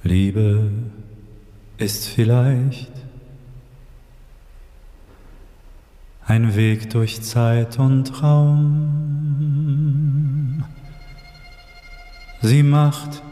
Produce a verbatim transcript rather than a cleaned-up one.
Liebe ist vielleicht ein Weg durch Zeit und Raum. Sie macht